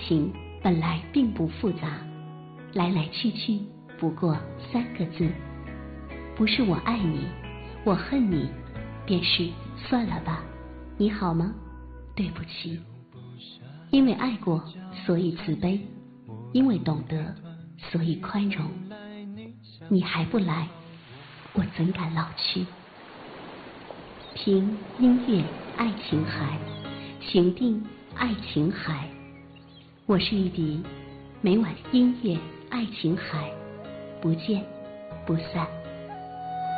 情本来并不复杂，来来去去不过3个字，不是我爱你，我恨你，便是算了吧，你好吗？对不起。因为爱过，所以慈悲；因为懂得，所以宽容。你还不来，我怎敢老去？凭音乐爱琴海，情定爱琴海。我是玉笛，每晚音乐爱琴海，不见不散。